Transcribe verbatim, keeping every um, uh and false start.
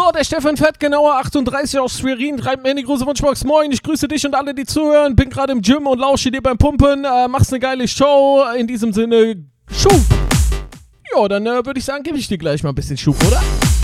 Jo, der Stefan Fettgenauer, achtunddreißig aus Schwerin, treibt mir in die große Wunschbox. Moin, ich grüße dich und alle, die zuhören. Bin gerade im Gym und lausche dir beim Pumpen. Äh, machst eine geile Show. In diesem Sinne, Schub. Jo, dann äh, würde ich sagen, gebe ich dir gleich mal ein bisschen Schub, oder?